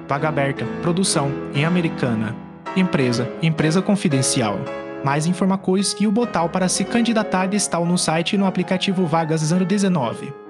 Vaga aberta, produção, em Americana. Empresa confidencial. Mais informações e o botão para se candidatar está no site e no aplicativo Vagas 019.